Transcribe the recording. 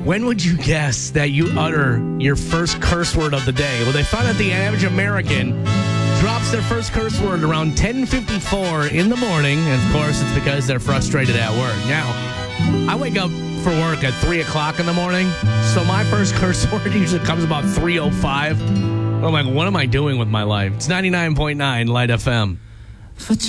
When would you guess that you utter your first curse word of the day? Well, they found that the average American drops their first curse word around 10:54 in the morning. And, of course, it's because they're frustrated at work. Now, I wake up for work at 3 o'clock in the morning, so my first curse word usually comes about 3:05. I'm like, what am I doing with my life? It's 99.9 Light FM.